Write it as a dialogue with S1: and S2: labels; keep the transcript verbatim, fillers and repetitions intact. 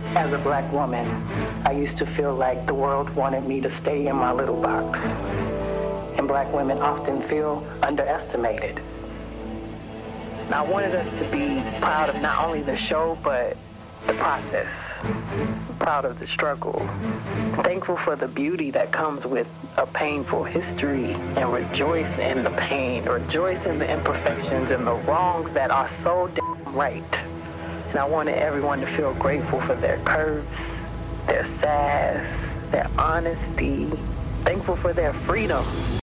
S1: As a black woman, I used to feel like the world wanted me to stay in my little box. And black women often feel underestimated. And I wanted us to be proud of not only the show, but the process. Proud of the struggle. Thankful for the beauty that comes with a painful history, and rejoice in the pain, rejoice in the imperfections and the wrongs that are so damn right. And I wanted everyone to feel grateful for their curves, their sass, their honesty, thankful for their freedom.